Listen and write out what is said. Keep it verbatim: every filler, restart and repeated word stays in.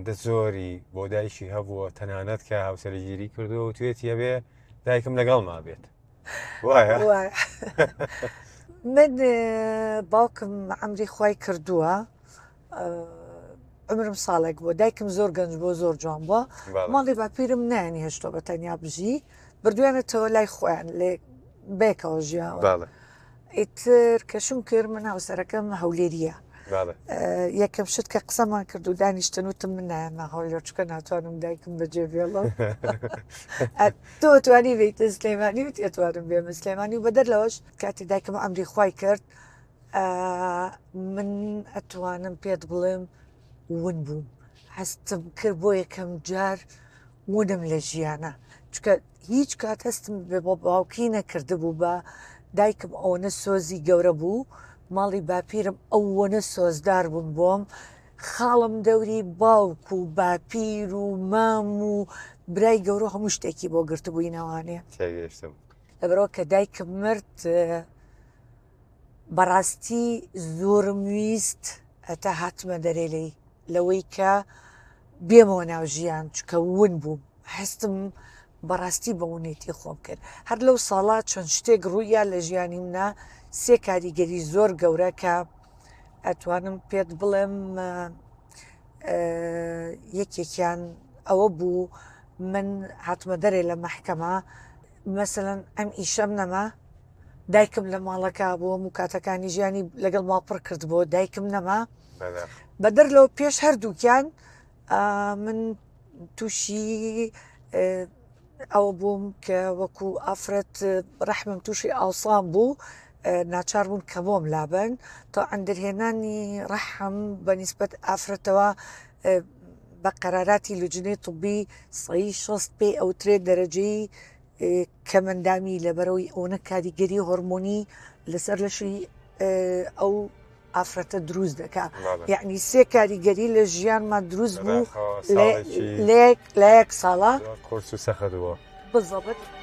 ئەوەندە زۆری بۆ دایشی هەبووە تەنانەت کە هاوسەرگیری کردو و توێتی هەبێ دایکم لەگەڵ ما بێت وایە من باوکم عەمری خوای کردووە عمرم ساڵێک بۆ دایکم زۆر گەنج بۆ زۆر جوان بووە ماڵی باپیرم نانی هێشتۆ بە تەنیا بژی بردوێنێتەوە لای خۆیان لێ بێکەوە ژیاوە ئیتر کەشم کرد من هاوسەرەکەم هەولێریە یەکەم شت کە قسەمان کرد و دانیشتن وتم من نایەمە هەولێر چکە ناتوانم دایکم بەجێ بێڵە تۆ توانی بیتە سلێمانی و تێتوانم بێمە سلێمانی و بەدەر لەوەش کاتی دایکم ئەمری خوای کرد من ئەتوانم پێت بڵێم ون بووم هەستم کرد بۆ یەکەم جار ونم لە ژیانە چکە هیچ کات هەستم بێ بۆ باوکی نەکردبوو بە دایکم ئەوەنە سۆزی گەورە بوو ماڵی باپیرم ئەوەنە سۆزدار بوون بۆم خاڵم دەوری باوک و باپیر و مام و برای گەورە هەموو شتێکی بۆ گرتبووینەوانێ لەبەرەوە کە دایکم مرد بەڕاستی زۆرم ویست ئەتا هاتمە دەرێ لەوەی کە بێمەوە ناو ژیان چکە ون بووم هەستم بەڕاستی بەونێتی خۆم کرد هەر لەو ساڵات چەند شتێک ڕوویە لە ژیانی منە سێ کاریگەری زۆر گەورە کە ئەتوانم پێت بڵێم یەکێکیان ئەوە بوو من هاتمە دەرێ لە مەحکەمە مەسەلەن ئەم ئیشەم نەما دایکم لە ماڵەکە بووم و کاتەکانی ژیانی لەگەڵ ماپڕ کرد بۆ دایکم نەما بەدەر لەوە پێش هەردووکیان من تووشی ئەوە بووم کە وەکو ئافرەت ڕەحمم تووشی ئاوسان بوو ناچار بوون کە بۆم لابن تا ئەندرهێنانی ڕەحم بە نیسبەت ئافرەتەوە بە قەراراتی لوجنەی طبی سەی شەست پێی ئەوترێ دەرەجەی کەمەندامی لەبەرەوەی ئەوەنە کاریگەری هۆرمۆنی لەسەر لەشی ئەو ئافرەتە دروست دەکا یعنی سێ کاریگەری لە ژیانمان دروست بوو لە یەک ساڵە کورس و سەخەتەوە بزەبت